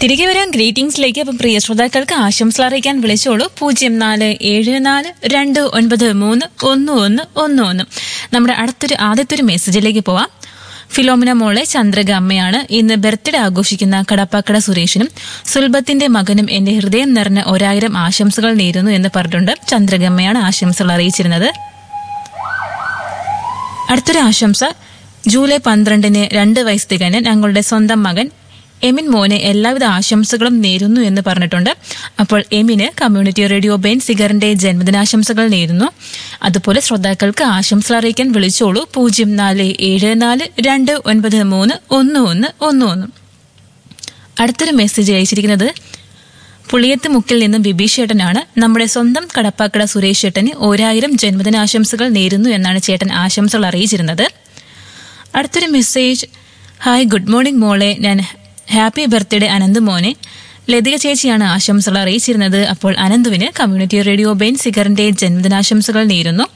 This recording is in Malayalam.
തിരികെ വരാൻ ഗ്രീറ്റിംഗ്സിലേക്ക്. അപ്പം പ്രിയ ശ്രോതാക്കൾക്ക് ആശംസകൾ അറിയിക്കാൻ വിളിച്ചോളൂ 0474293111. നമ്മുടെ ആദ്യത്തെ ഒരു മെസ്സേജിലേക്ക് പോവാം. ഫിലോമിന മോളെ ചന്ദ്രക അമ്മയാണ്. ഇന്ന് ബർത്ത്ഡേ ആഘോഷിക്കുന്ന കടപ്പാക്കട സുരേഷിനും സുൽഭത്തിന്റെ മകനും എന്റെ ഹൃദയം നിറഞ്ഞ 1000 ആശംസകൾ നേരുന്നു എന്ന് പറഞ്ഞിട്ടുണ്ട്. ചന്ദ്രകമ്മയാണ് ആശംസകൾ അറിയിച്ചിരുന്നത്. അടുത്തൊരു ആശംസ, ജൂലൈ 12 2 വയസ്സ് തികഞ്ഞ ഞങ്ങളുടെ സ്വന്തം മകൻ എമിൻ മോനെ എല്ലാവിധ ആശംസകളും നേരുന്നു എന്ന് പറഞ്ഞിട്ടുണ്ട്. അപ്പോൾ എമിന് കമ്മ്യൂണിറ്റി റേഡിയോ ബെൻസിഗറിന്റെ ജന്മദിനാശംസകൾ നേരുന്നു. അതുപോലെ ശ്രോതാക്കൾക്ക് ആശംസകൾ അറിയിക്കാൻ വിളിച്ചോളൂ 0474293111. അടുത്തൊരു മെസ്സേജ് അയച്ചിരിക്കുന്നത് പുളിയത്ത് മുക്കിൽ നിന്നും ബിബീഷ് ചേട്ടനാണ്. നമ്മുടെ സ്വന്തം കടപ്പാക്കട സുരേഷ് ചേട്ടന് 1000 ജന്മദിനാശംസകൾ നേരുന്നു എന്നാണ് ചേട്ടൻ ആശംസകൾ അറിയിച്ചിരുന്നത്. അടുത്തൊരു മെസ്സേജ്, ഹായ് ഗുഡ് മോർണിംഗ് മോളെ, ഞാൻ ഹാപ്പി ബർത്ത്ഡേ അനന്ത് മോനെ. ലതിക ചേച്ചിയാണ് ആശംസകൾ അറിയിച്ചിരുന്നത്. അപ്പോൾ അനന്തുവിന് കമ്മ്യൂണിറ്റി റേഡിയോ ബെൻസിഗറിന്റെ ജന്മദിനാശംസകൾ നേരുന്നു.